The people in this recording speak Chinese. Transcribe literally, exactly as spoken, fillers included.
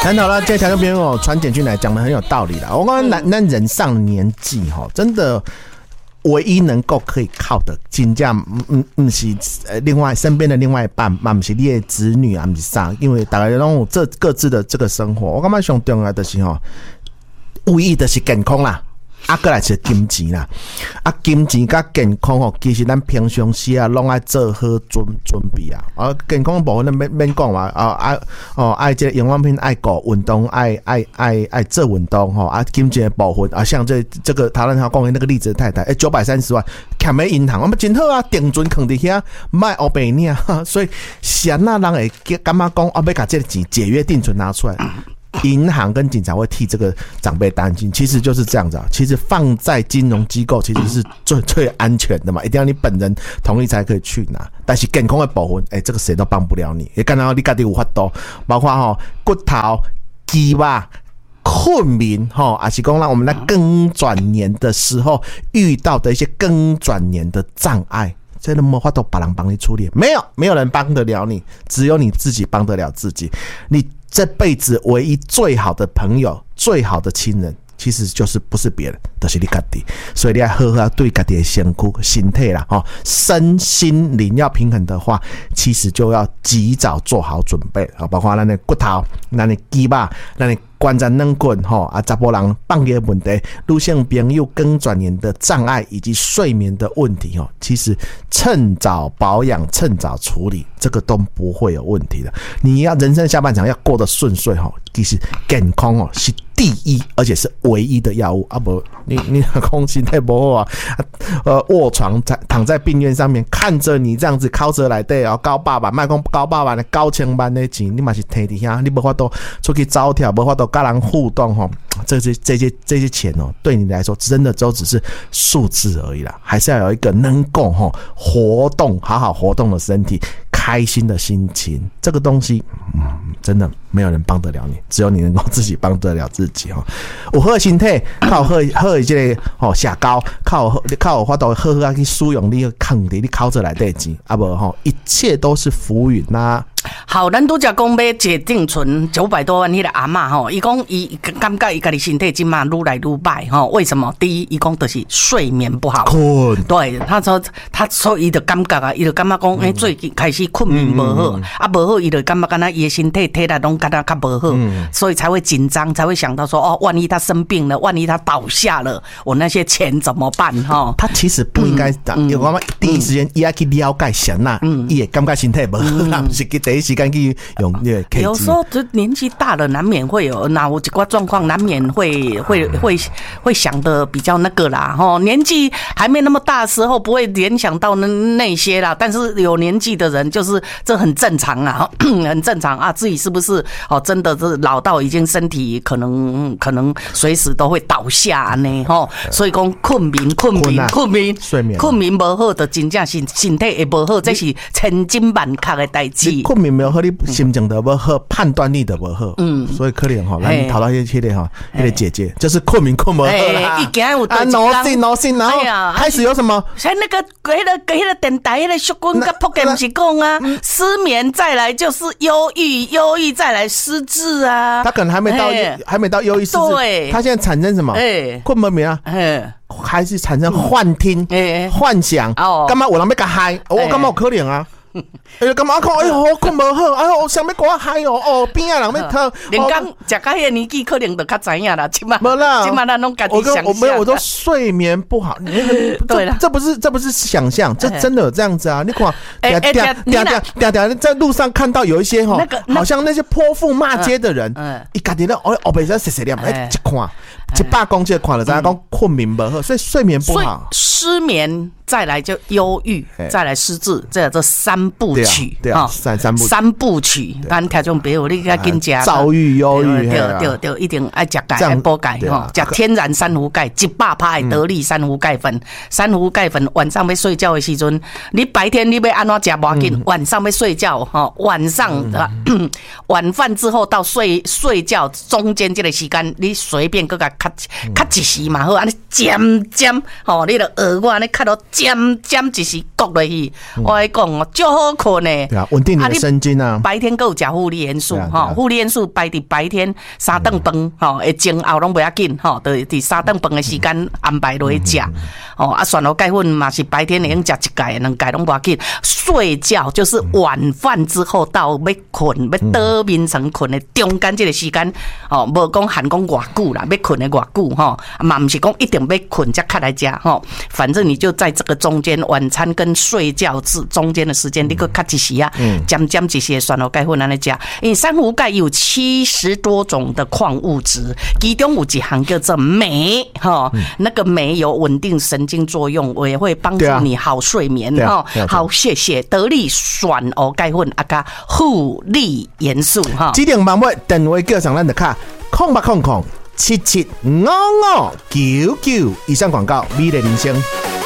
谈到了这条朋友传简讯来讲的很有道理啦。我讲男男人上了年纪哈，真的唯一能够可以靠的，真正嗯嗯是呃另外身边的另外一半，嘛不是你的子女啊，不是啥，因为大家拢有这各自的这个生活。我感觉上重要的是吼，唯一的是健康啦。啊，过来是金钱啦，啊，金钱甲健康吼，其实咱平常时啊，拢爱做好准准备啊。啊，健康部分咱免免讲嘛，啊爱哦爱这营养品爱搞运动，爱爱爱爱做运动吼。啊，金钱的部分啊，像这这个台湾他讲的那个例子的太太，哎、欸，九百三十万，欠在银行，我们真好啊，定存放伫遐，卖黑白领，所以闲啊人会感觉讲，啊，要把这个钱解约定存拿出来。银行跟警察会替这个长辈担心，其实就是这样子啊。其实放在金融机构其实是最最安全的嘛，一定要你本人同意才可以去拿。但是健康的部分，哎、欸，这个谁都帮不了你。也看到你家己有法度，包括吼骨头、肌肉、困眠，吼，还是讲让我们在更转年的时候遇到的一些更转年的障碍。这都没法都别人帮你处理，没有，没有人帮得了你，只有你自己帮得了自己。你这辈子唯一最好的朋友、最好的亲人，其实就是不是别人，就是你自己。所以你要好好对自己的身躯、身体啦，哦，身心灵要平衡的话，其实就要及早做好准备啊，包括咱的骨头、咱的肌肉、咱的关节软骨吼啊，查甫人放夜问题、女性朋友更转年的障碍以及睡眠的问题哦，其实趁早保养、趁早处理，这个都不会有问题的。你要人生下半场要过得顺遂哈，其实健康哦是第一，而且是唯一的药物啊！不，你你空心太不好啊，呃，卧床躺在病院上面，看着你这样子靠着来对，然后高爸爸，卖讲高爸爸的高千万的钱，你嘛是摕伫遐，你无法度出去走跳，无法度跟人互动吼，这些这些这些钱哦，对你来说真的都只是数字而已啦，还是要有一个能够吼活动、好好活动的身体。开心的心情，这个东西，嗯，真的没有人帮得了你，只有你能够自己帮得了自己哈。有好的身体，靠好好的这个哦下高，靠靠有法度好好去使用你扛伫你口子内底钱，啊无吼，一切都是浮云呐。 好，咱拄则讲要解定存九百多万，迄个阿嬷吼，伊讲伊感觉伊家己身体今嘛愈来愈歹吼，为什么？第一，伊讲就是睡眠不好， 困。 对，他说他所以伊就感觉啊，伊就感觉讲，哎、嗯，最近开始困眠无好，嗯嗯、啊无好，伊就感觉敢若伊的身体体力拢感觉较无好，嗯、所以才会紧张，才会想到说，哦，万一他生病了，万一他倒下了，我那些钱怎么办？哈，他其实不应该，因为我们第一时间伊要去了解先啦，伊会感觉身体无好，不是去。第一时间去用那个 K G， 有时候就年纪大了，难免会有那我这个状况，难免会会会会想的比较那个啦。哈，年纪还没那么大的时候，不会联想到那那些啦。但是有年纪的人，就是这很正常啊，很正常啊。自己是不是哦？真的是老到已经身体可能可能随时都会倒下呢？哈，所以讲困眠、困眠、困眠、 睡眠、 困眠不好的，真正身身体会不好，这是千金万确的代志。 困眠没有好，你心情的不好，判断力的不好，嗯，所以可怜哈，来讨到一些的哈，那个姐姐就是困眠困不好啦， 一件有啊，no sin no sin，然后开始有什么？ 像那个那个那个电台那个小棍跟扑克不是讲啊，失眠再来就是忧郁，忧郁再来失智啊， 他可能还没到还没到忧郁失智，对，他现在产生什么？困不眠啊，还是产生幻听、幻想，干嘛我人要甲嗨？我干嘛可怜啊？哎，干嘛讲？哎呦，困无好，哎呦，想要赶快嗨哦！哦，边啊人要讨。 人讲食到迄个年纪，可能就较知影啦。起码， 没啦， 起码咱拢家己想象。 我没有，我说睡眠不好。对了，这不是这不是想象，这真的有这样子啊！你看，哎哎，嗲嗲嗲嗲，在路上看到有一些哈，好像那些泼妇骂街的人，一家己咧，哦哦，被人谁谁念，哎，一看。一百公斤看了，大家讲困眠不好，所以睡眠不好， 失眠再来就忧郁，再来失智，这这三部曲， 对啊，三三部三部曲，咱听众朋友你该跟食， 躁郁、忧郁， 对对对，一定爱食钙、爱补钙吼，食天然珊瑚钙，一百趴的得力珊瑚钙粉，珊瑚钙粉晚上要睡觉的时阵，你白天你要安怎食无要紧，晚上要睡觉吼，晚上晚饭之后到睡睡觉中间这个时间，你随便各个。 较较一时嘛好，安尼尖尖吼，你著学我安尼较到尖尖一时割落去，我来讲哦，足好困的。 对啊，稳定你的神经啊。 白天够有食护理元素吼，护理元素摆伫白天三顿饭吼，会前后拢不要紧吼，就伫三顿饭的时间安排落去食。哦啊，蒜头钙粉嘛是白天已经食一盖两盖拢不要紧。睡觉就是晚饭之后到要困要倒眠床困的中间这个时间，哦，无讲限讲偌久啦，要困的偌久吼，嘛不是讲一定要困才开来食吼，反正你就在这个中间晚餐跟睡觉之中间的时间，你个卡一时啊，尖尖一些蒜头钙粉安尼食，因为珊瑚钙有七十多种的矿物质，其中有一项叫做镁哈，那个镁有稳定神经作用，也会帮助你好睡眠哈。好，谢谢得力蒜头钙粉啊加护理元素哈。 指定网页电话叫上咱的卡空八空空七七五五九九，以上广告，美丽人生。